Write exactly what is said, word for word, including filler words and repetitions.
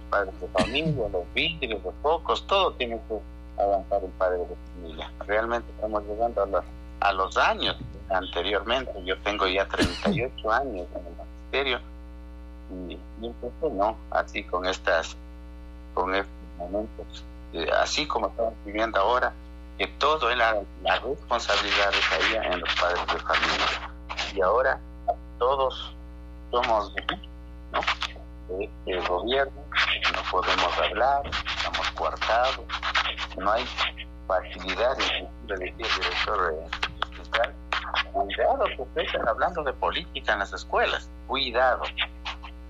los padres de familia, los vidrios, los focos, todo tiene que avanzar el padre de familia. Realmente estamos llegando a los, a los años anteriormente. Yo tengo ya treinta y ocho años en el magisterio y, y empecé, ¿no? Así con estas, con estos momentos, eh, así como estamos viviendo ahora, que todo es la, la responsabilidad recaía en los padres de familia. Y ahora todos somos, ¿no?, de este gobierno, no podemos hablar, estamos coartados, no hay facilidad, inclusive decía el director hospital, cuidado que ustedes están hablando de política en las escuelas, cuidado,